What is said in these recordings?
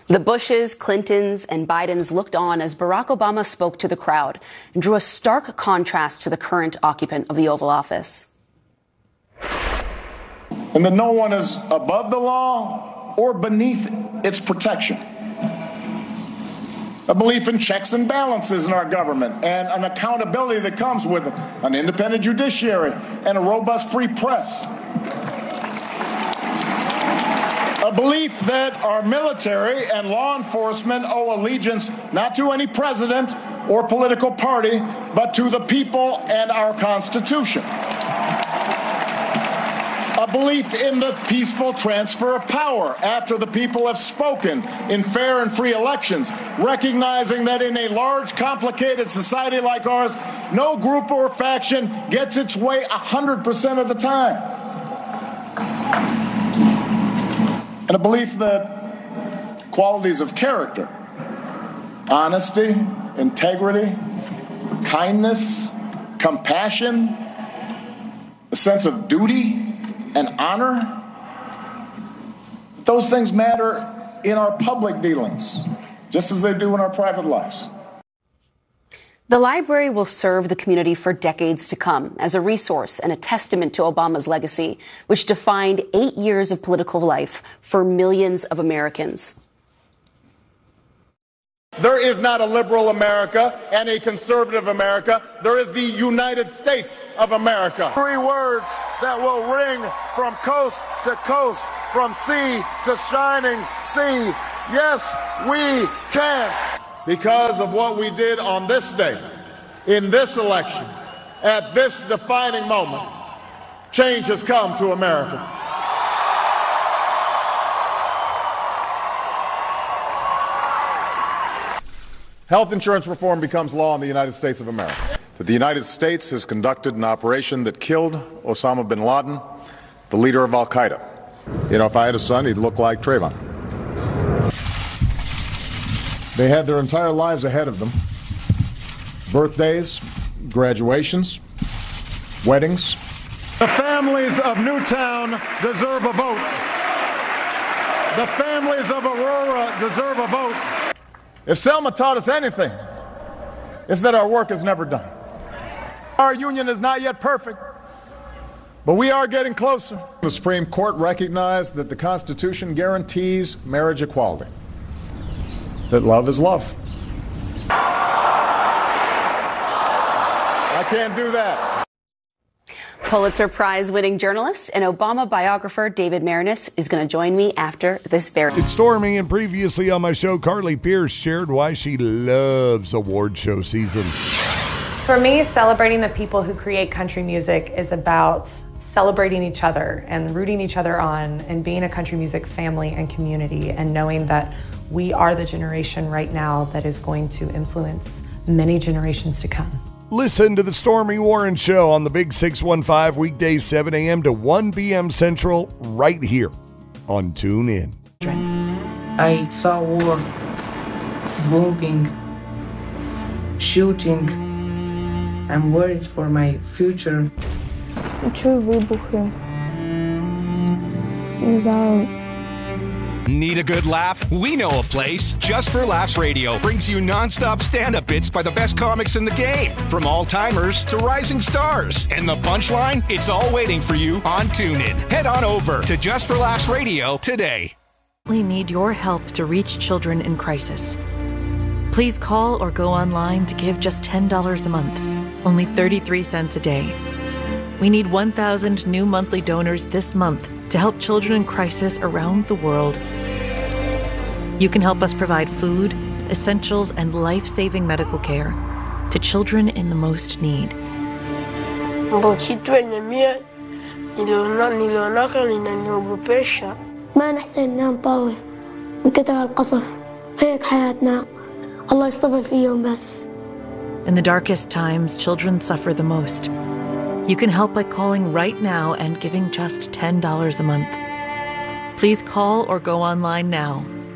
The Bushes, Clintons, and Bidens looked on as Barack Obama spoke to the crowd and drew a stark contrast to the current occupant of the Oval Office. And that no one is above the law or beneath its protection. A belief in checks and balances in our government and an accountability that comes with it, an independent judiciary and a robust free press. A belief that our military and law enforcement owe allegiance not to any president or political party, but to the people and our Constitution. A belief in the peaceful transfer of power after the people have spoken in fair and free elections, recognizing that in a large, complicated society like ours, no group or faction gets its way 100% of the time. And a belief that qualities of character, honesty, integrity, kindness, compassion, a sense of duty and honor, those things matter in our public dealings, just as they do in our private lives. The library will serve the community for decades to come as a resource and a testament to Obama's legacy, which defined 8 years of political life for millions of Americans. There is not a liberal America and a conservative America. There is the United States of America. 3 words that will ring from coast to coast, from sea to shining sea. Yes, we can. Because of what we did on this day, in this election, at this defining moment, change has come to America. Health insurance reform becomes law in the United States of America. That the United States has conducted an operation that killed Osama bin Laden, the leader of al-Qaeda. You know, if I had a son, he'd look like Trayvon. They had their entire lives ahead of them. Birthdays, graduations, weddings. The families of Newtown deserve a vote. The families of Aurora deserve a vote. If Selma taught us anything, it's that our work is never done. Our union is not yet perfect, but we are getting closer. The Supreme Court recognized that the Constitution guarantees marriage equality, that love is love. I can't do that. Pulitzer Prize-winning journalist and Obama biographer David Maraniss is going to join me after this very... It's Stormy, and previously on my show, Carly Pierce shared why she loves award show season. For me, celebrating the people who create country music is about celebrating each other and rooting each other on and being a country music family and community and knowing that we are the generation right now that is going to influence many generations to come. Listen to the Stormy Warren Show on the Big 615 weekdays 7 a.m. to 1 p.m. Central right here on TuneIn. I saw war, bombing, shooting. I'm worried for my future. Чую вибухи. Не знаю. Need a good laugh? We know a place. Just for Laughs Radio brings you non-stop stand-up bits by the best comics in the game. From all-timers to rising stars. And the punchline? It's all waiting for you on TuneIn. Head on over to Just for Laughs Radio today. We need your help to reach children in crisis. Please call or go online to give just $10 a month. Only 33 cents a day. We need 1,000 new monthly donors this month to help children in crisis around the world. You can help us provide food, essentials, and life-saving medical care to children in the most need. ما نحسن ننام طاوة من كتر القصف هيك حياتنا الله يصطبر فيهم بس. In the darkest times, children suffer the most. You can help by calling right now and giving just $10 a month. Please call or go online now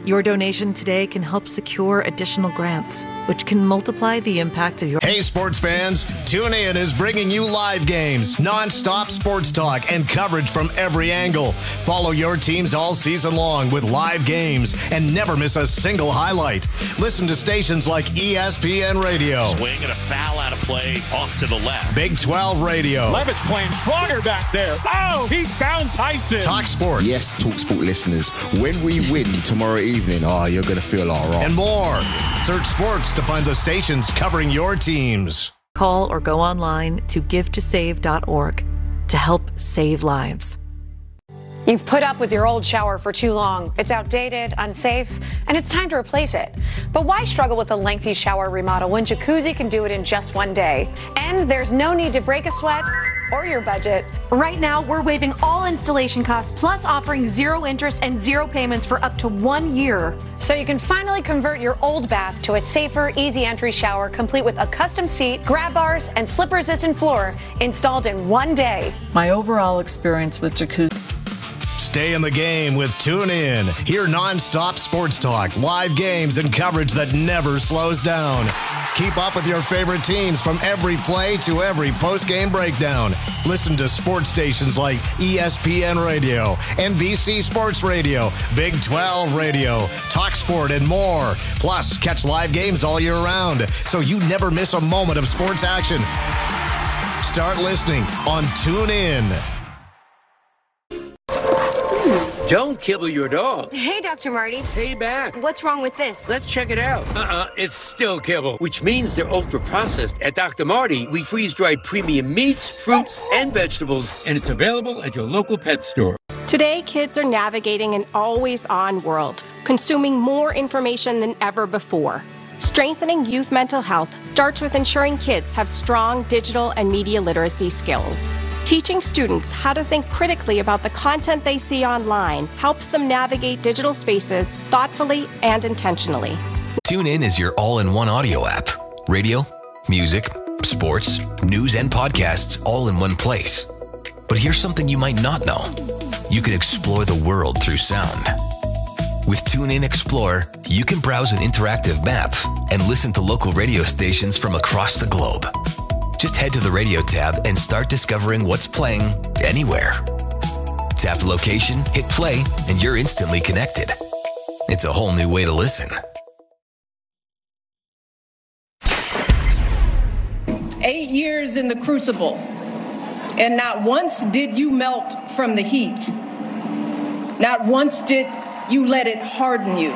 Your donation today can help secure additional grants, which can multiply the impact of your... Hey, sports fans, TuneIn is bringing you live games, non-stop sports talk, and coverage from every angle. Follow your teams all season long with live games and never miss a single highlight. Listen to stations like ESPN Radio. Swing and a foul out of play off to the left. Big 12 Radio. Levitt's playing stronger back there. Oh, he found Tyson. Talk Sport. Yes, Talk Sport listeners, when we win tomorrow evening, you're going to feel all right. And more. Search sports to find the stations covering your teams. Call or go online to givetosave.org to help save lives. You've put up with your old shower for too long. It's outdated, unsafe, and it's time to replace it. But why struggle with a lengthy shower remodel when Jacuzzi can do it in just one day? And there's no need to break a sweat or your budget. Right now, we're waiving all installation costs, plus offering 0 interest and 0 payments for up to 1 year. So you can finally convert your old bath to a safer, easy entry shower, complete with a custom seat, grab bars, and slip-resistant floor installed in 1 day. My overall experience with Jacuzzi. Stay in the game with TuneIn. Hear non-stop sports talk, live games, and coverage that never slows down. Keep up with your favorite teams from every play to every post-game breakdown. Listen to sports stations like ESPN Radio, NBC Sports Radio, Big 12 Radio, Talk Sport, and more. Plus, catch live games all year round, so you never miss a moment of sports action. Start listening on TuneIn. Don't kibble your dog. Hey, Dr. Marty. Hey, back. What's wrong with this? Let's check it out. It's still kibble, which means they're ultra-processed. At Dr. Marty, we freeze-dried premium meats, fruits, and vegetables, and it's available at your local pet store. Today, kids are navigating an always-on world, consuming more information than ever before. Strengthening youth mental health starts with ensuring kids have strong digital and media literacy skills. Teaching students how to think critically about the content they see online helps them navigate digital spaces thoughtfully and intentionally. TuneIn is your all-in-one audio app. Radio, music, sports, news, and podcasts all in one place. But here's something you might not know. You can explore the world through sound. With TuneIn Explore, you can browse an interactive map and listen to local radio stations from across the globe. Just head to the radio tab and start discovering what's playing anywhere. Tap location, hit play, and you're instantly connected. It's a whole new way to listen. 8 years in the crucible, and not once did you melt from the heat. Not once did you let it harden you.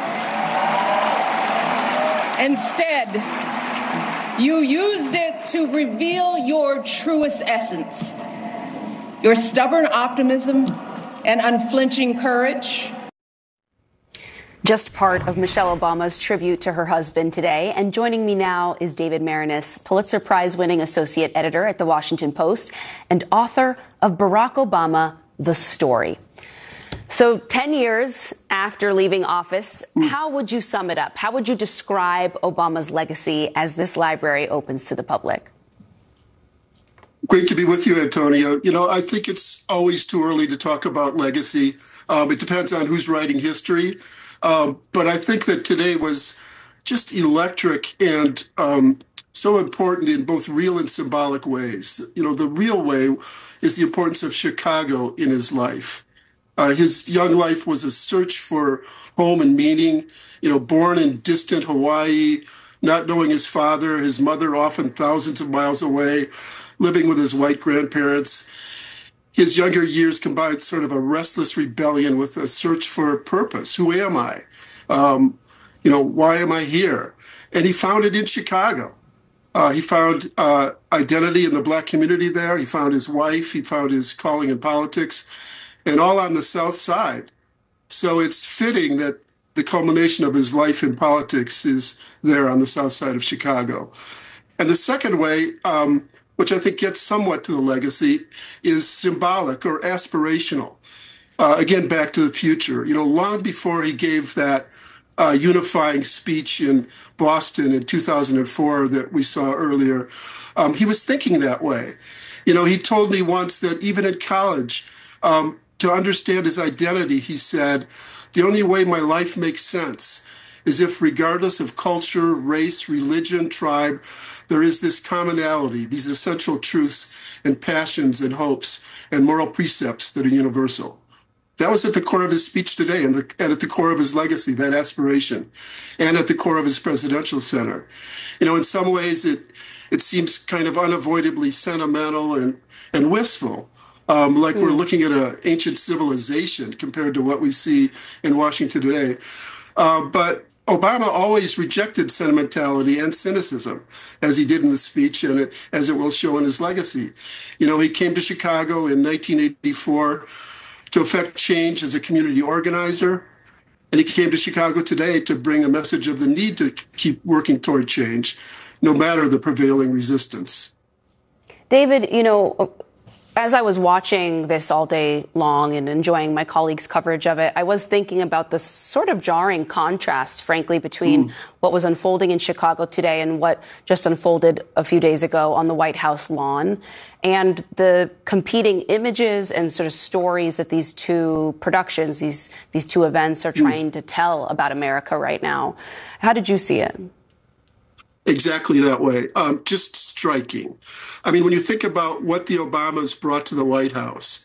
Instead, you used it to reveal your truest essence, your stubborn optimism and unflinching courage. Just part of Michelle Obama's tribute to her husband today. And joining me now is David Maraniss, Pulitzer Prize-winning associate editor at The Washington Post and author of Barack Obama, The Story. So 10 years after leaving office, how would you sum it up? How would you describe Obama's legacy as this library opens to the public? Great to be with you, Antonio. You know, I think it's always too early to talk about legacy. It depends on who's writing history. But I think that today was just electric and so important in both real and symbolic ways. You know, the real way is the importance of Chicago in his life. His young life was a search for home and meaning, you know, born in distant Hawaii, not knowing his father, his mother often thousands of miles away, living with his white grandparents. His younger years combined sort of a restless rebellion with a search for a purpose. Who am I? You know, why am I here? And he found it in Chicago. He found identity in the Black community there. He found his wife. He found his calling in politics. And all on the South Side. So it's fitting that the culmination of his life in politics is there on the South Side of Chicago. And the second way, which I think gets somewhat to the legacy, is symbolic or aspirational. Again, back to the future. You know, long before he gave that unifying speech in Boston in 2004 that we saw earlier, he was thinking that way. You know, he told me once that even in college, to understand his identity, he said, "The only way my life makes sense is if, regardless of culture, race, religion, tribe, there is this commonality, these essential truths and passions and hopes and moral precepts that are universal." That was at the core of his speech today and at the core of his legacy, that aspiration, and at the core of his presidential center. You know, in some ways, it seems kind of unavoidably sentimental and wistful, like we're looking at an ancient civilization compared to what we see in Washington today. But Obama always rejected sentimentality and cynicism, as he did in the speech and as it will show in his legacy. You know, he came to Chicago in 1984 to effect change as a community organizer, and he came to Chicago today to bring a message of the need to keep working toward change, no matter the prevailing resistance. David, you know, as I was watching this all day long and enjoying my colleagues' coverage of it, I was thinking about the sort of jarring contrast, frankly, between what was unfolding in Chicago today and what just unfolded a few days ago on the White House lawn, and the competing images and sort of stories that these two productions, these two events are trying to tell about America right now. How did you see it? Exactly that way. Just striking. I mean, when you think about what the Obamas brought to the White House,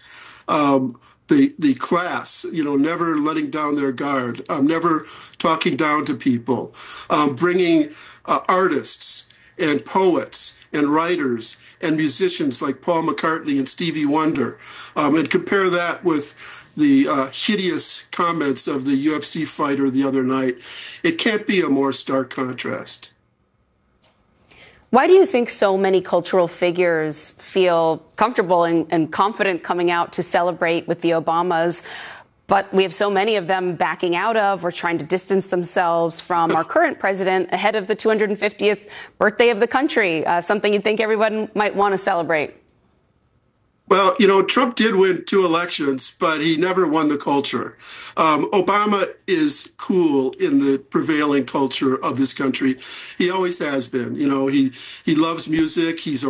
the class, you know, never letting down their guard, never talking down to people, bringing artists and poets and writers and musicians like Paul McCartney and Stevie Wonder, and compare that with the hideous comments of the UFC fighter the other night. It can't be a more stark contrast. Why do you think so many cultural figures feel comfortable and confident coming out to celebrate with the Obamas, but we have so many of them backing out of or trying to distance themselves from our current president ahead of the 250th birthday of the country, something you'd think everyone might want to celebrate? Well, you know, Trump did win 2 elections, but he never won the culture. Obama is cool in the prevailing culture of this country. He always has been. You know, he loves music. He's a